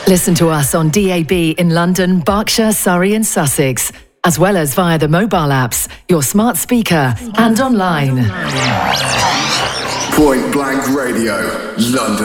Listen to us on DAB in London, Berkshire, Surrey and Sussex, as well as via the mobile apps, your smart speaker and online. Point Blank Radio, London.